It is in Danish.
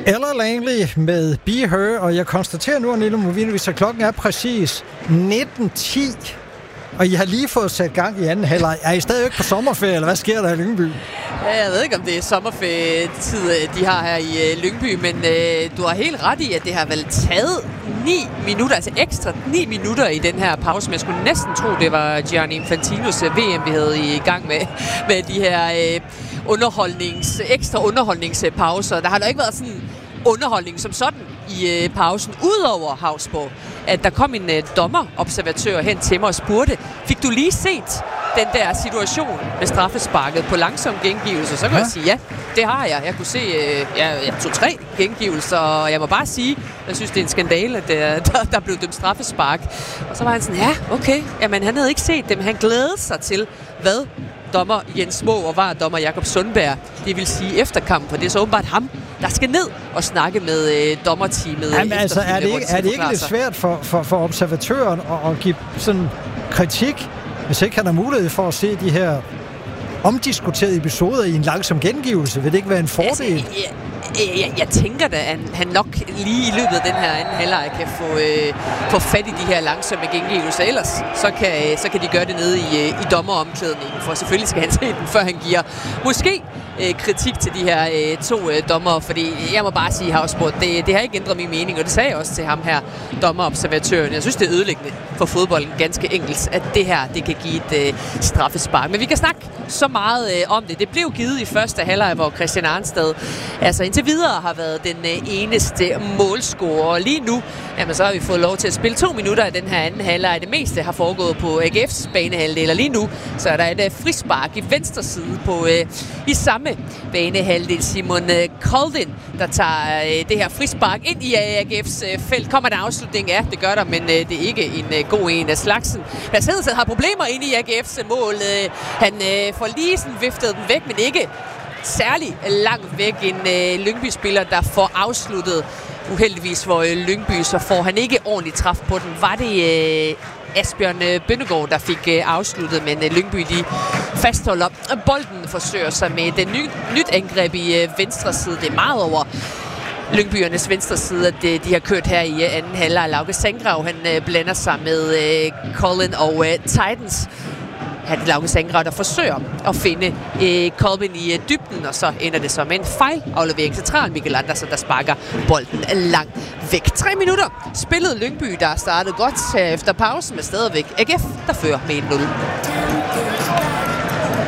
Ella Langley med Be Her, og jeg konstaterer nu, Nilo Movinovic, at klokken er præcis 19:10, og I har lige fået sat gang i anden halvleg. Er I stadig ikke på sommerferie, eller hvad sker der i Lyngby? Ja, jeg ved ikke, om det er sommerferietid, de har her i Lyngby, men du har helt ret i, at det har vel taget 9 minutter, altså ekstra 9 minutter i den her pause, men jeg skulle næsten tro, det var Gianni Infantinos VM, vi havde i gang med de her ekstra underholdningspauser. Der har da ikke været sådan underholdning som sådan i pausen, udover Hausborg, at der kom en dommerobservatør hen til mig og spurgte, fik du lige set den der situation med straffesparket på langsom gengivelse? Så kan jeg sige, ja, det har jeg. Jeg kunne se 2-3 gengivelser, og jeg må bare sige, jeg synes, det er en skandale, at der blev dømt straffespark. Og så var han sådan, ja, okay, jamen han havde ikke set dem. Han glædede sig til, hvad dommer Jens Moe og VAR-dommer Jakob Sundberg, det vil sige efterkamp, for det er så åbenbart ham, der skal ned og snakke med dommerteamet. Jamen altså, er det ikke lidt svært for observatøren at give sådan kritik, hvis ikke han har mulighed for at se de her omdiskuterede episoder i en langsom gengivelse? Vil det ikke være en fordel? Altså, jeg tænker da, at han nok lige i løbet af den her anden halvleg kan få fat i de her langsomme gengivelser. Ellers så kan de gøre det nede i dommeromklædningen, for selvfølgelig skal han se den, før han giver måske kritik til de her to dommere, fordi jeg må bare sige, Hausborg, det har ikke ændret min mening, og det sagde jeg også til ham her, dommerobservatøren. Jeg synes, det er ødelæggende for fodbolden, ganske enkelt, at det her, det kan give et straffespark. Men vi kan snakke så meget om det. Det blev givet i første halvleg, hvor Christian Arnstad altså indtil videre har været den eneste målscorer. Lige nu, jamen, så har vi fået lov til at spille 2 minutter af den her anden halvleg. Det meste har foregået på AGF's banehalvdel, og lige nu så er der et frispark i venstre side på i samme banehalvdel. Simon Koldin, der tager det her frispark ind i AGF's felt. Kommer der afslutning? Ja, det gør der, men det er ikke en god en af slagsen. Mads Hedensted har problemer inde i AGF's mål. Han får lige sådan viftet den væk, men ikke særlig langt væk. En Lyngby-spiller, der får afsluttet. Uheldigvis for Lyngby, så får han ikke ordentligt træf på den. Var det Asbjørn Bønnegaard, der fik afsluttet, men Lyngby de fastholder bolden, forsøger sig med et nyt angreb i venstre side. Det er meget over Lyngbyernes venstre side, at de har kørt her i anden halvleg. Lauke Sandgrav, han blander sig med Colin og Titans. Han Lauke Sandgrav, der forsøger at finde Kolben i dybden, og så ender det som en fejlaflevering central. Mikkel Andersen, der sparker bolden langt væk. 3 minutter spillede Lyngby, der startede godt efter pausen, med stadigvæk AGF, der fører med 1-0.